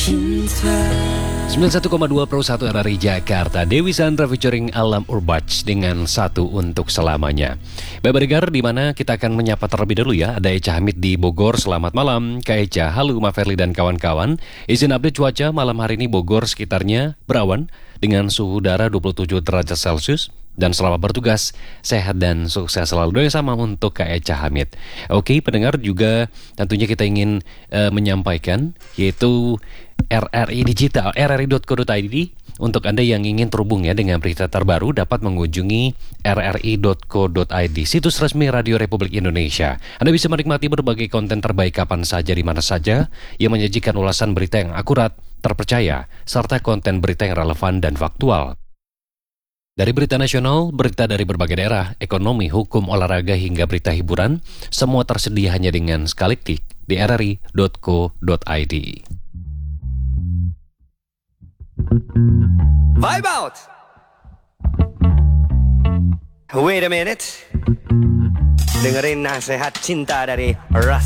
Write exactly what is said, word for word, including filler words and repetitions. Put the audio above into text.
sembilan puluh satu koma dua Pro satu R R I Jakarta, Dewi Sandra featuring Alam Urbach dengan Satu Untuk Selamanya. Baik pendengar, di mana kita akan menyapa terlebih dahulu ya. Ada Echa Hamid di Bogor, selamat malam Kak Echa. Halo Ma Ferli dan kawan-kawan. Izin update cuaca malam hari ini Bogor sekitarnya berawan dengan suhu udara dua puluh tujuh derajat Celcius. Dan selamat bertugas, sehat dan sukses selalu. Doa yang sama untuk Kak Echa Hamid. Oke pendengar, juga tentunya kita ingin uh, menyampaikan yaitu R R I Digital, r r i dot co dot i d. Untuk Anda yang ingin terhubung ya dengan berita terbaru dapat mengunjungi r r i dot co dot i d, situs resmi Radio Republik Indonesia. Anda bisa menikmati berbagai konten terbaik kapan saja di mana saja yang menyajikan ulasan berita yang akurat, terpercaya, serta konten berita yang relevan dan faktual. Dari berita nasional, berita dari berbagai daerah, ekonomi, hukum, olahraga, hingga berita hiburan, semua tersedia hanya dengan sekali klik di r r i dot co dot i d. Vibe out! Wait a minute. Dengerin nasihat cinta dari Ras.